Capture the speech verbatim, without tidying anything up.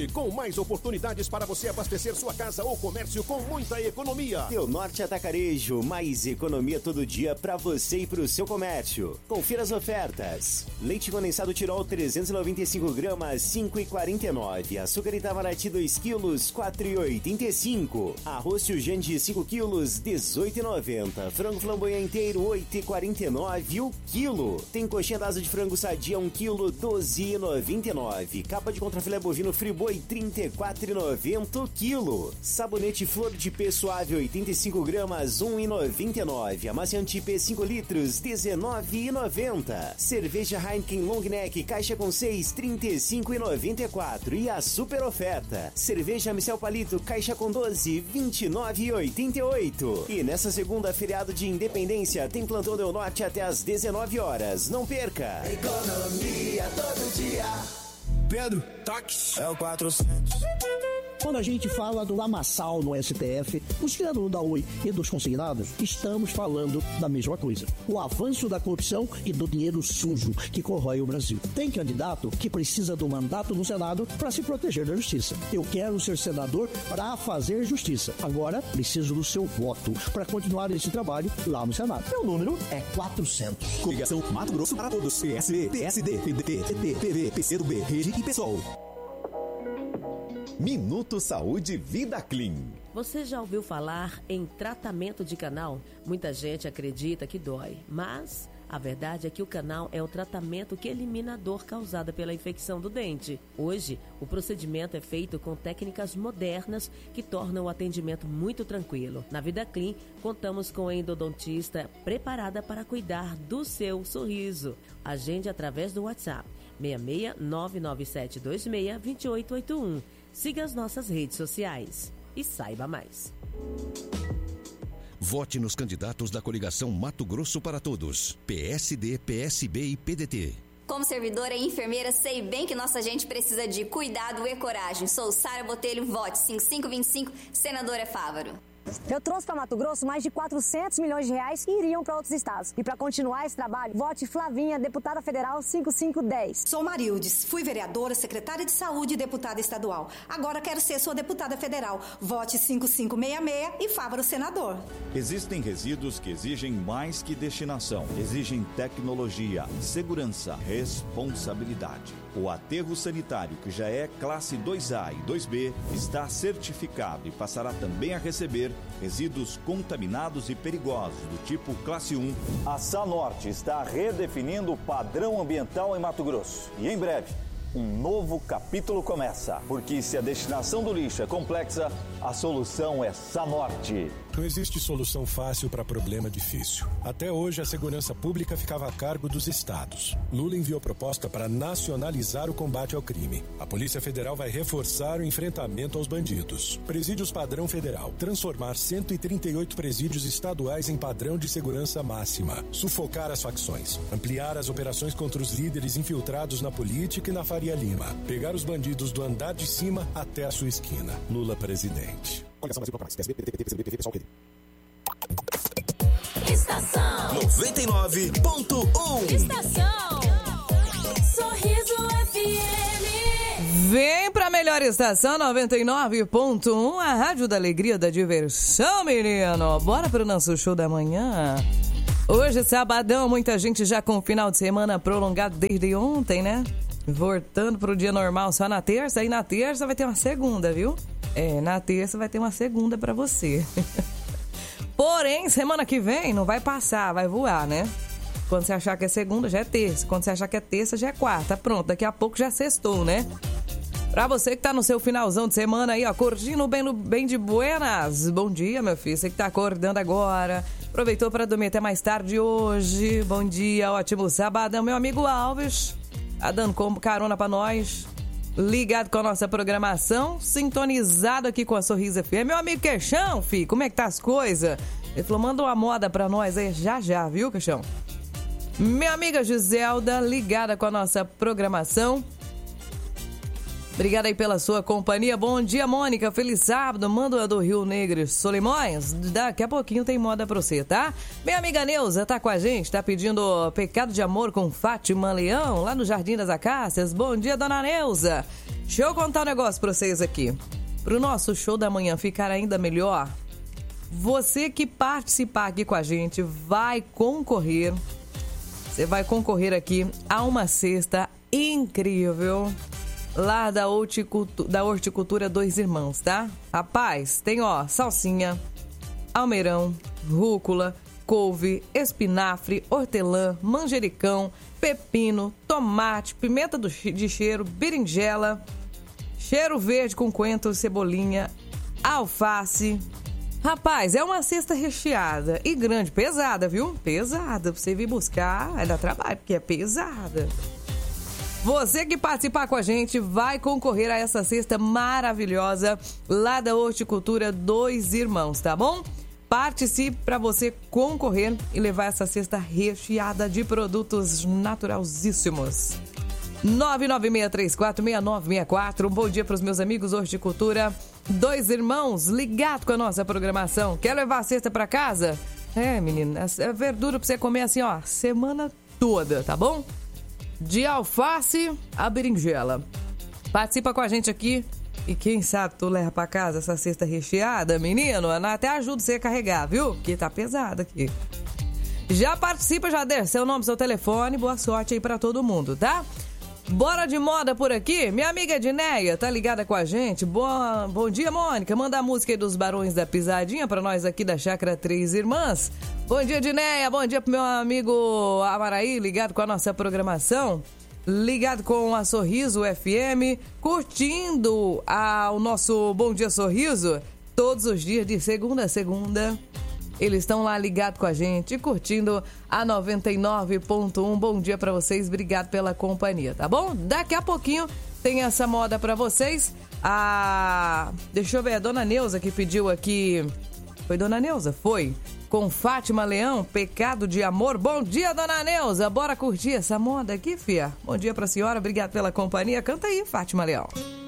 Norte, com mais oportunidades para você abastecer sua casa ou comércio com muita economia. Teu Norte Atacarejo, mais economia todo dia para você e para o seu comércio. Confira as ofertas. Leite condensado Tirol trezentos e noventa e cinco gramas, cinco reais e quarenta e nove centavos. Açúcar Itamaraty dois quilos, quatro reais e oitenta e cinco centavos. Arroz Tijandi cinco quilos, dezoito reais e noventa centavos. Frango flamboyant inteiro, oito reais e quarenta e nove centavos o quilo. Tem coxinha da asa de frango sadia um quilo, doze reais e noventa e nove centavos. Capa de contrafilé bovino Friboi, trinta e quatro reais e noventa centavos o quilo. Sabonete Flor de P suave, oitenta e cinco gramas, um real e noventa e nove centavos. Amaciante P cinco litros, dezenove reais e noventa centavos. Cerveja Heineken Long Neck, caixa com seis, trinta e cinco reais e noventa e quatro centavos. E a super oferta. Cerveja Micel Palito, caixa com doze, vinte e nove reais e oitenta e oito centavos. E nessa segunda, feriado de Independência, tem plantão Del Norte até às dezenove horas. Não perca! Economia todo dia. Pedro, táxi. É o quatrocentos. Quando a gente fala do lamaçal no S T F, os criadores da Oi e dos consignados, estamos falando da mesma coisa. O avanço da corrupção e do dinheiro sujo que corrói o Brasil. Tem candidato que precisa do mandato no Senado para se proteger da justiça. Eu quero ser senador para fazer justiça. Agora, preciso do seu voto para continuar esse trabalho lá no Senado. Meu número é quatrocentos. Coligação Mato Grosso para todos. P S B, P S D, P D T, P P, P V, P C do B, Rede e PSOL. Minuto Saúde Vida Clean. Você já ouviu falar em tratamento de canal? Muita gente acredita que dói, mas a verdade é que o canal é o tratamento que elimina a dor causada pela infecção do dente. Hoje, o procedimento é feito com técnicas modernas que tornam o atendimento muito tranquilo. Na Vida Clean, contamos com a endodontista preparada para cuidar do seu sorriso. Agende através do WhatsApp seis seis nove nove sete dois seis dois oito oito um. Siga as nossas redes sociais e saiba mais. Vote nos candidatos da coligação Mato Grosso para Todos. P S D, P S B e P D T. Como servidora e enfermeira, sei bem que nossa gente precisa de cuidado e coragem. Sou Sara Botelho, vote cinco cinco dois cinco, senadora Fávaro. Eu trouxe para Mato Grosso mais de quatrocentos milhões de reais que iriam para outros estados. E para continuar esse trabalho, vote Flavinha, deputada federal cinco cinco um zero. Sou Marildes, fui vereadora, secretária de saúde e deputada estadual. Agora quero ser sua deputada federal. Vote cinco cinco seis seis e Fávaro senador. Existem resíduos que exigem mais que destinação. Exigem tecnologia, segurança, responsabilidade. O aterro sanitário, que já é classe dois A e dois B, está certificado e passará também a receber resíduos contaminados e perigosos do tipo classe um. A Sanorte está redefinindo o padrão ambiental em Mato Grosso. E em breve, um novo capítulo começa. Porque se a destinação do lixo é complexa, a solução é Sanorte. Não existe solução fácil para problema difícil. Até hoje, a segurança pública ficava a cargo dos estados. Lula enviou proposta para nacionalizar o combate ao crime. A Polícia Federal vai reforçar o enfrentamento aos bandidos. Presídios padrão federal. Transformar cento e trinta e oito presídios estaduais em padrão de segurança máxima. Sufocar as facções. Ampliar as operações contra os líderes infiltrados na política e na Faria Lima. Pegar os bandidos do andar de cima até a sua esquina. Lula presidente. Estação noventa e nove ponto um. Estação Sorriso F M. Vem pra melhor estação noventa e nove ponto um, a rádio da alegria, da diversão, menino. Bora pro nosso show da manhã. Hoje, sabadão, muita gente já com o final de semana prolongado desde ontem, né? Voltando pro dia normal só na terça, e na terça vai ter uma segunda, viu? É, na terça vai ter uma segunda pra você. Porém, semana que vem não vai passar, vai voar, né? Quando você achar que é segunda, já é terça. Quando você achar que é terça, já é quarta. Pronto, daqui a pouco já sextou, né? Pra você que tá no seu finalzão de semana aí, ó, curtindo bem, no, bem de buenas. Bom dia, meu filho. Você que tá acordando agora. Aproveitou pra dormir até mais tarde hoje. Bom dia, ótimo sabadão. Meu amigo Alves tá dando como carona pra nós. Ligado com a nossa programação, sintonizado aqui com a Sorriso F M. Meu amigo Queixão, filho, como é que tá as coisas? Ele falou, manda uma moda pra nós aí já já, viu, Queixão? Minha amiga Giselda, ligada com a nossa programação. Obrigada aí pela sua companhia. Bom dia, Mônica. Feliz sábado. Manda do Rio Negro Solimões. Daqui a pouquinho tem moda pra você, tá? Minha amiga Neuza tá com a gente, tá pedindo Pecado de Amor com Fátima Leão, lá no Jardim das Acácias. Bom dia, dona Neuza. Deixa eu contar um negócio pra vocês aqui. Pro nosso show da manhã ficar ainda melhor, você que participar aqui com a gente vai concorrer. Você vai concorrer aqui a uma cesta incrível lá da Horticultura, da Horticultura Dois Irmãos, tá? Rapaz, tem ó, salsinha, almeirão, rúcula, couve, espinafre, hortelã, manjericão, pepino, tomate, pimenta do, de cheiro, berinjela, cheiro verde com coentro, cebolinha, alface. Rapaz, é uma cesta recheada e grande, pesada, viu? Pesada, pra você vir buscar, vai dar trabalho, porque é pesada. Você que participar com a gente vai concorrer a essa cesta maravilhosa lá da Horticultura Dois Irmãos, tá bom? Participe para você concorrer e levar essa cesta recheada de produtos naturalzíssimos. nove nove seis três quatro seis nove seis quatro. Um bom dia para os meus amigos Horticultura Dois Irmãos, ligado com a nossa programação. Quer levar a cesta para casa? É, menina, é verdura para você comer assim, ó, semana toda, tá bom? De alface a berinjela. Participa com a gente aqui e quem sabe tu leva pra casa essa cesta recheada, menino. Até ajuda você a carregar, viu? Porque tá pesado aqui. Já participa, já deixa seu nome, seu telefone. Boa sorte aí pra todo mundo, tá? Bora de moda por aqui. Minha amiga Dineia tá ligada com a gente. Boa, bom dia, Mônica. Manda a música aí dos Barões da Pisadinha pra nós aqui da Chácara Três Irmãs. Bom dia, Dineia. Bom dia pro meu amigo Amaraí, ligado com a nossa programação. Ligado com a Sorriso F M, curtindo a, o nosso Bom Dia Sorriso todos os dias, de segunda a segunda. Eles estão lá ligados com a gente, curtindo a noventa e nove ponto um. Bom dia pra vocês, obrigado pela companhia, tá bom? Daqui a pouquinho tem essa moda pra vocês. A... Deixa eu ver, a dona Neuza que pediu aqui... Foi dona Neuza? Foi. Com Fátima Leão, Pecado de Amor. Bom dia, dona Neuza. Bora curtir essa moda aqui, fia. Bom dia pra senhora, obrigado pela companhia. Canta aí, Fátima Leão.